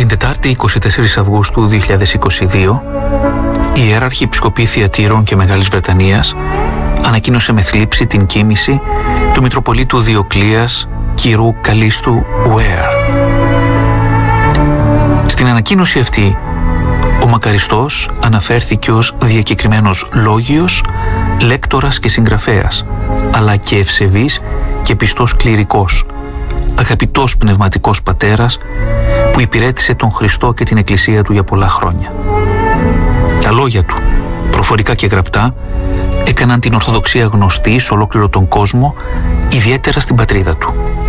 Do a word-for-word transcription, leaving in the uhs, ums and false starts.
Τετάρτη εικοστή τέταρτη Αυγούστου δύο χιλιάδες είκοσι δύο, η Ιεράρχη Επισκοπή Θειατήρων και Μεγάλης Βρετανίας ανακοίνωσε με θλίψη την κοίμηση του Μητροπολίτου Διοκλείας κ. Καλίστου Ουέαρ. Στην ανακοίνωση αυτή, ο μακαριστός αναφέρθηκε ως διακεκριμένος λόγιος, λέκτορας και συγγραφέας, αλλά και ευσεβής και πιστός κληρικός, αγαπητός πνευματικός πατέρας που υπηρέτησε τον Χριστό και την Εκκλησία του για πολλά χρόνια. Τα λόγια του, προφορικά και γραπτά, έκαναν την Ορθοδοξία γνωστή σε ολόκληρο τον κόσμο, ιδιαίτερα στην πατρίδα του.